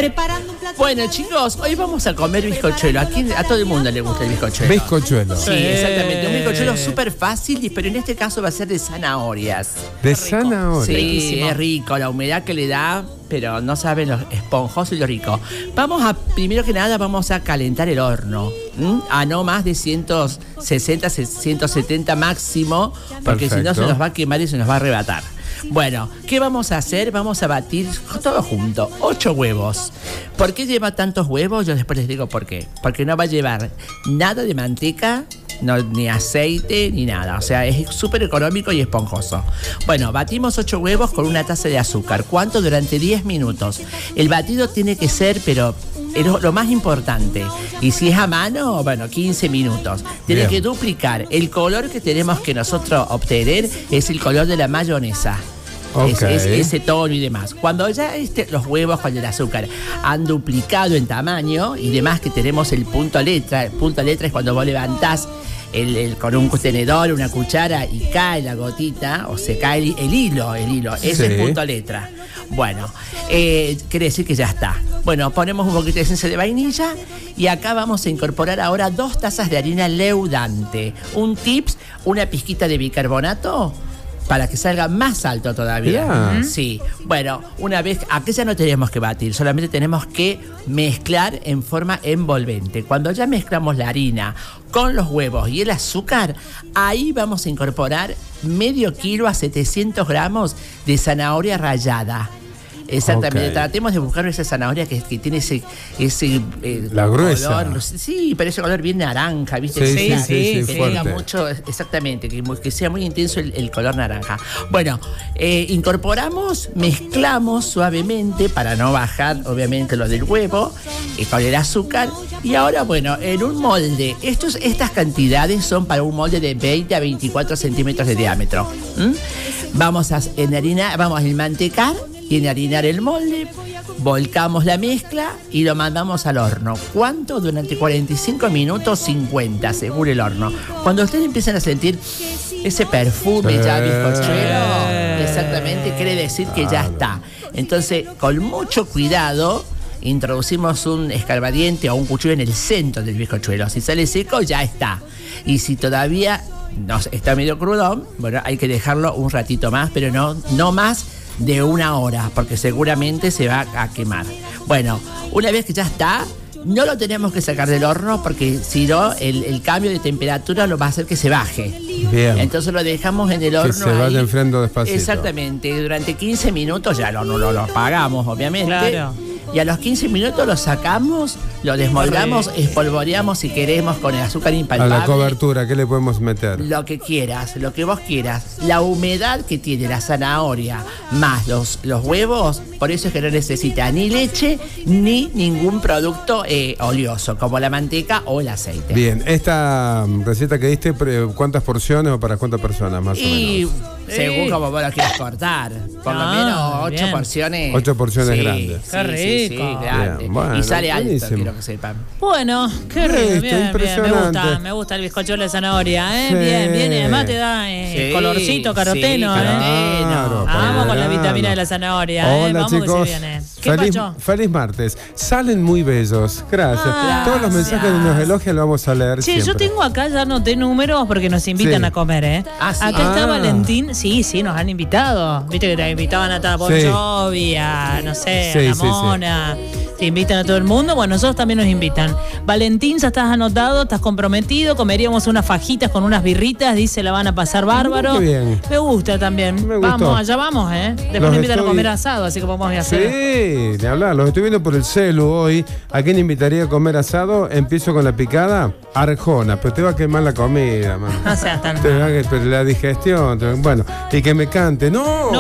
preparando un plato. Bueno, chicos, hoy vamos a comer bizcochuelo. A todo el mundo le gusta el bizcochuelo. Bizcochuelo. Sí, exactamente. Un bizcochuelo súper fácil, pero en este caso va a ser de zanahorias. De zanahoria. Sí, Riquísimo. es rico, la humedad que le da, pero no saben lo esponjoso y lo rico. Primero que nada, vamos a calentar el horno. A no más de 160, 170 máximo, porque si no Perfecto. se nos va a quemar y se nos va a arrebatar. Bueno, ¿qué vamos a hacer? Vamos a batir todo junto, 8 huevos. ¿Por qué lleva tantos huevos? Yo después les digo por qué. Porque no va a llevar nada de manteca, no, ni aceite, ni nada. O sea, es súper económico y esponjoso. Bueno, batimos 8 huevos con una taza de azúcar. ¿Cuánto? Durante 10 minutos. El batido tiene que ser, pero es lo más importante. Y si es a mano, bueno, 15 minutos. Tiene Bien. que duplicar. El color que tenemos que nosotros obtener es el color de la mayonesa. Ok. Ese tono y demás. Cuando ya los huevos con el azúcar han duplicado en tamaño y demás, que tenemos el punto letra. El punto letra es cuando vos levantás con un tenedor, una cuchara y cae la gotita, o se cae el hilo. Ese es el punto letra. Bueno, quiere decir que ya está. Bueno, ponemos un poquito de esencia de vainilla y acá vamos a incorporar ahora 2 tazas de harina leudante. Un tips, una pizquita de bicarbonato para que salga más alto todavía. Mirá. Sí. Bueno, una vez, aquí ya no tenemos que batir, solamente tenemos que mezclar en forma envolvente. Cuando ya mezclamos la harina con los huevos y el azúcar, ahí vamos a incorporar medio kilo a 700 gramos de zanahoria rallada. Exactamente, Ok. tratemos de buscar esa zanahoria que tiene ese La gruesa. color, sí, pero ese color bien naranja, ¿viste? Sí, Que tenga fuerte. mucho, exactamente, que sea muy intenso el color naranja. Bueno, incorporamos, mezclamos suavemente para no bajar, obviamente, lo del huevo, con el azúcar. Y ahora, bueno, en un molde, estas cantidades son para un molde de 20 a 24 centímetros de diámetro. Vamos a enmantecar y enharinar el molde, volcamos la mezcla y lo mandamos al horno. ¿Cuánto? Durante 45 minutos 50, según el horno. Cuando ustedes empiezan a sentir ese perfume ya bizcochuelo, exactamente, quiere decir que ya está. Entonces, con mucho cuidado, introducimos un escarbadiente o un cuchillo en el centro del bizcochuelo. Si sale seco, ya está. Y si todavía está medio crudón, bueno, hay que dejarlo un ratito más, pero no más de 1 hora, porque seguramente se va a quemar. Bueno, una vez que ya está, no lo tenemos que sacar del horno, porque si no, el cambio de temperatura lo va a hacer que se baje. Bien. Entonces lo dejamos en el horno. Que se vaya enfriando despacito. Exactamente, durante 15 minutos ya lo apagamos, obviamente. Claro. Y a los 15 minutos lo sacamos, lo desmoldamos, espolvoreamos si queremos con el azúcar A impalpable. la cobertura, ¿qué le podemos meter? Lo que quieras, lo que vos quieras. La humedad que tiene la zanahoria más los huevos, por eso es que no necesita ni leche ni ningún producto oleoso, como la manteca o el aceite. Bien, esta receta que diste, ¿cuántas porciones o para cuántas personas más o Y menos? según como vos lo quieras cortar, por lo menos 8 bien. porciones. 8 porciones grandes. Qué rico. Sí, grande. Bien, bueno, y sale alto, buenísimo. quiero que sepan. Bueno, qué rico, Listo, bien, impresionante. me gusta el bizcochuelo de zanahoria, ¿eh? Sí. Bien, y además te da Sí, colorcito caroteno, sí, ¿eh? caroteno. Vamos con la Claro. vitamina de la zanahoria, Hola, vamos chicos. que se viene. ¿Qué pasó? Feliz martes. Salen muy bellos. Gracias. Todos los mensajes que nos elogian lo vamos a leer Che, siempre. yo tengo acá, ya anoté números porque nos invitan Sí. a comer, ¿eh? Ah, ¿sí? Acá está Ah. Valentín. Sí, nos han invitado. Viste que te invitaban a Bon Sí. Jovi, a, no sé, Sí, a la sí, sí. Mona. Te invitan a todo el mundo. Bueno, nosotros también nos invitan. Valentín, ya estás anotado, estás comprometido. Comeríamos unas fajitas con unas birritas. Dice, la van a pasar bárbaro. Qué bien. Me gusta también. Me gustó. Vamos, allá vamos, ¿eh? Después Los nos invitan estoy- a comer asado, así que podemos ir a hacer. Sí, de hablar. Los estoy viendo por el celu hoy. ¿A quién invitaría a comer asado? Empiezo con la picada. Arjona, pero te va a quemar la comida, man. No seas tan Te mal. va a pero la digestión. Bueno, y que me cante.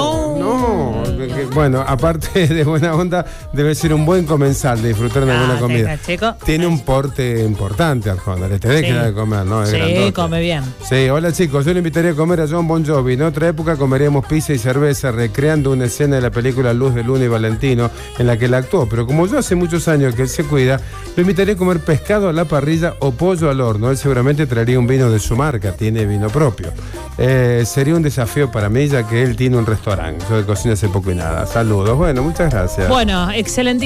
No. Bueno, aparte de buena onda, debe ser un buen comensal de disfrutar una buena comida. Deja, chico. Tiene un porte importante Arjona. Le tenés Sí. que dar de comer, ¿no? Es Sí, grandote. come bien. Sí, hola chicos, yo le invitaría a comer a John Bon Jovi. En otra época comeríamos pizza y cerveza, recreando una escena de la película Luz de Luna y Valentino, en la que él actuó. Pero como yo hace muchos años que él se cuida, lo invitaría a comer pescado a la parrilla o pollo al horno. Él seguramente traería un vino de su marca, tiene vino propio. Sería un desafío para mí, ya que él tiene un restaurante. Yo de cocina hace poco y nada. Saludos. Bueno, muchas gracias. Bueno, excelentísimo. Dice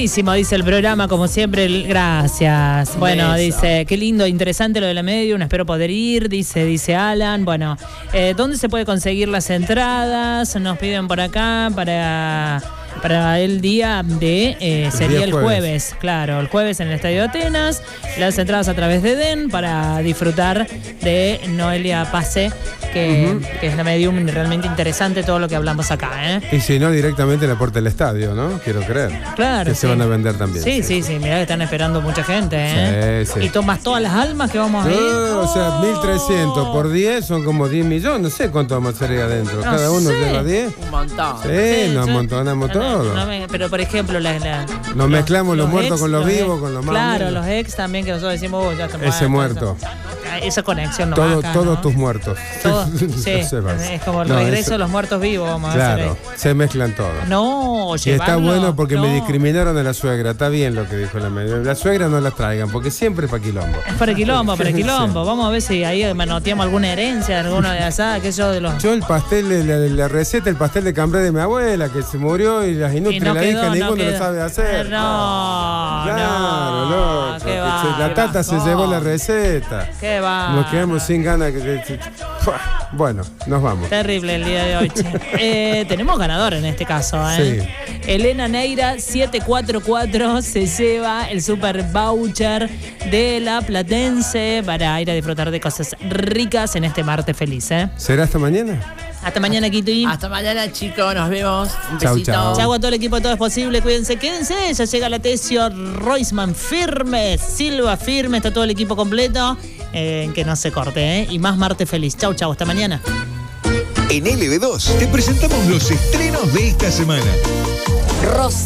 Dice el programa, como siempre, gracias. Bueno, beso. dice, qué lindo, interesante lo de la Medium, espero poder ir, dice Alan. Bueno, ¿dónde se puede conseguir las entradas? Nos piden por acá para el día de, sería día el jueves, claro, el jueves en el Estadio Atenas. Las entradas a través de DEN para disfrutar de Noelia Pase, que es la Medium, realmente interesante todo lo que hablamos acá, ¿eh? Y si no, directamente en la puerta del estadio, ¿no? Quiero creer. Claro. Que se van a vender también. Sí, mirá que están esperando mucha gente, ¿eh? Sí. Y tomas todas las almas que vamos a ir. O sea, 1.300 por 10 son como 10 millones. No sé cuánto vamos a hacer ahí adentro. No Cada uno sé. lleva 10. Un montón. Sí, nos amontonamos todo. Pero por ejemplo, Nos mezclamos los muertos ex, con los vivos, ex, con los más. claro, los ex también, que nosotros decimos, ya está Ese muerto. Esa conexión no Todos ¿no? tus muertos. Todo, sí, No se va. es como el No, regreso eso- de los muertos vivos, vamos a Claro, hacer. se mezclan todos. No, Y está llevarlo, bueno porque no. me discriminaron a la suegra. Está bien lo que dijo la media. La suegra no la traigan porque siempre es para quilombo. Es para quilombo, para Sí. quilombo. Vamos a ver si ahí manoteamos alguna herencia, alguno de asada, que yo de los... Yo el pastel, la receta, el pastel de cambré de mi abuela que se murió y las Y inútiles, no la quedó, hija, no ninguno lo quedó. sabe hacer. No, Claro, no, loco. qué va, La qué tata se bajón. llevó la receta. Qué va. Nos quedamos sin ganas. Bueno, nos vamos. Terrible el día de hoy, che. Tenemos ganador en este caso, ¿eh? Sí. Elena Neira 744 se lleva el super voucher de la Platense para ir a disfrutar de cosas ricas en este martes feliz, ¿eh? ¿Será hasta mañana? Hasta mañana, Kitty. Hasta mañana, chicos. Nos vemos. Un Chau, besito. chau. Chau a todo el equipo, todo es posible. Cuídense, quédense. Ya llega la Tesio, Roisman firme, Silva firme, está todo el equipo completo. Que no se corte, ¿eh? Y más martes feliz. Chau, hasta mañana. En LB2 te presentamos los estrenos de esta semana.